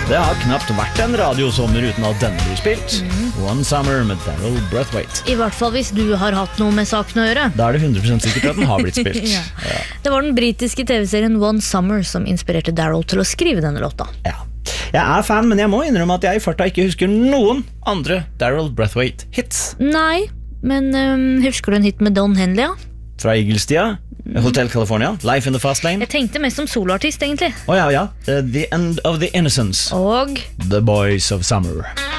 Det har knapt vært en radiosommer uten at denne blir spilt. One Summer med Daryl Braithwaite. I hvert fall hvis du har hatt noe med saken å gjøre. Da er det 100% sikkert at den har blitt spilt. Ja. Det var den britiske TV-serien One Summer som inspirerte Daryl til å skrive denne låta. Ja. Jeg er fan, men jeg må innrømme at jeg i farta ikke husker noen andre Daryl Braithwaite-hits. Nei, men husker du en hit med Don Henley, ja? Fra Eagle-tida, Hotel California, Life in the Fast Lane. Jeg tenkte mest som soloartist, egentlig. Ja. The End of the Innocence. Og The Boys of Summer.